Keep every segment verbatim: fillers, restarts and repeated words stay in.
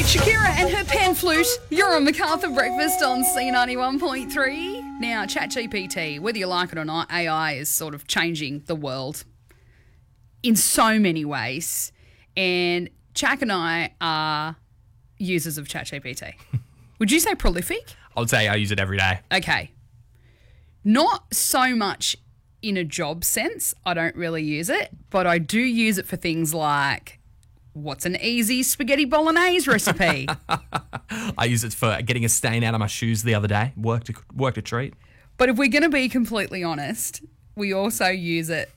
Shakira and her pan flute. You're on MacArthur Breakfast on C ninety-one point three. Now, ChatGPT, whether you like it or not, A I is sort of changing the world in so many ways. And Jack and I are users of ChatGPT. Would you say prolific? I would say I use it every day. Okay. Not so much in a job sense. I don't really use it, but I do use it for things like, what's an easy spaghetti bolognese recipe? I use it for getting a stain out of my shoes the other day. Worked a, worked a treat. But if we're going to be completely honest, we also use it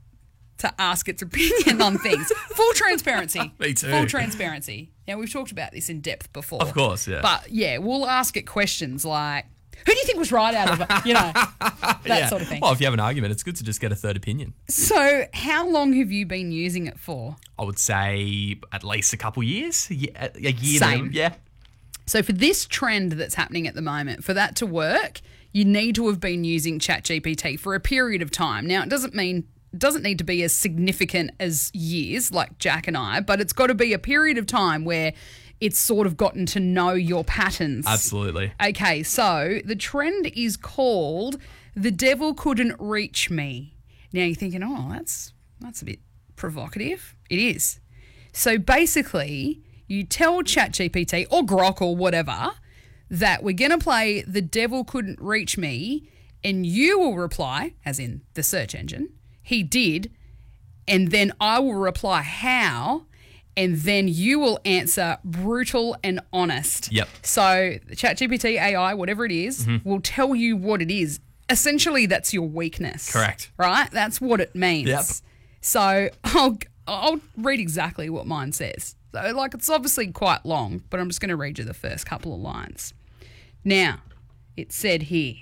to ask its opinion on things. Full transparency. Me too. Full transparency. Now, we've talked about this in depth before. Of course, yeah. But, yeah, we'll ask it questions like, who do you think was right out of it? You know, that Yeah. sort of thing. Well, if you have an argument, it's good to just get a third opinion. So how long have you been using it for? I would say at least a couple years. A year, a year Same. now. Yeah. So for this trend that's happening at the moment, for that to work, you need to have been using ChatGPT for a period of time. Now, it doesn't mean it doesn't need to be as significant as years like Jack and I, but it's got to be a period of time where it's sort of gotten to know your patterns. Absolutely. Okay, so the trend is called "The Devil Couldn't Reach Me." Now you're thinking, oh, that's that's a bit provocative. It is. So basically, you tell ChatGPT or Grok or whatever that we're going to play "The Devil Couldn't Reach Me," and you will reply, as in the search engine, "He did," and then I will reply, "How?" And then you will answer brutal and honest. Yep. So ChatGPT, A I, whatever it is, Mm-hmm. will tell you what it is. Essentially, that's your weakness. Correct. Right? That's what it means. Yep. So I'll, I'll read exactly what mine says. So, like, it's obviously quite long, but I'm just going to read you the first couple of lines. Now, it said here,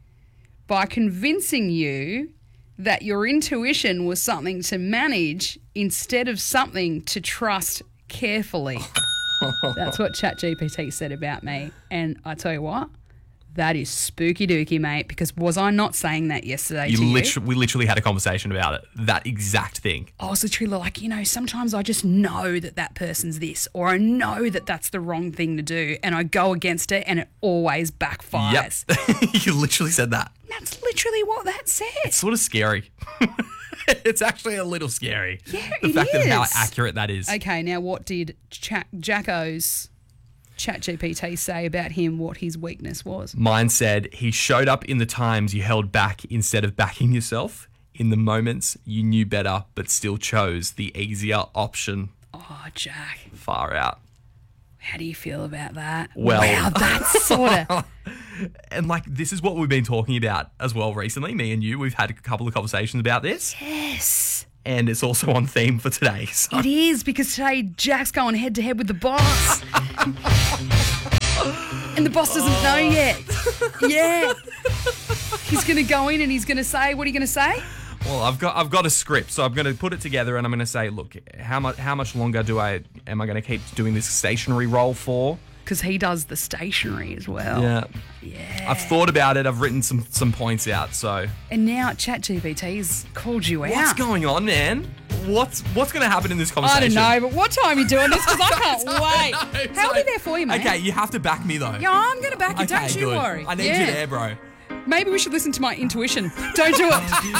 by convincing you that your intuition was something to manage instead of something to trust carefully. That's what ChatGPT said about me. And I tell you what, that is spooky dooky, mate, because was I not saying that yesterday You to you? literally, we literally had a conversation about it. That exact thing. I was literally like, you know, sometimes I just know that that person's this, or I know that that's the wrong thing to do, and I go against it and it always backfires. Yep. You literally said that. That's literally what that says. It's sort of scary. It's actually a little scary. Yeah, the it fact of how is. accurate that is. Okay, now what did Ch- Jacko's ChatGPT say about him, what his weakness was? Mine said he showed up in the times you held back instead of backing yourself. In the moments you knew better but still chose the easier option. Oh, Jack, Far out. how do you feel about that? Well- wow, that's sort of... And like this is what we've been talking about as well recently. Me and you, we've had a couple of conversations about this. Yes. And it's also on theme for today. So. It is, because today Jack's going head to head with the boss. And the boss doesn't know yet. Yeah. He's going to go in and he's going to say, what are you going to say? Well, I've got I've got a script, so I'm going to put it together and I'm going to say, look, how much how much longer do I am I going to keep doing this stationary role for? Because he does the stationery as well. Yeah. Yeah. I've thought about it. I've written some some points out. So And now ChatGPT's called you out. what's going on, man? What's what's going to happen in this I conversation? don't know, but what time are you doing this? Because I can't I wait. know, How so- are we there for you, mate? Okay, you have to back me though. Yeah, I'm going to back you. Okay, Don't you good. worry. I need Yeah. you there, bro. Maybe we should listen to my intuition. Don't do it.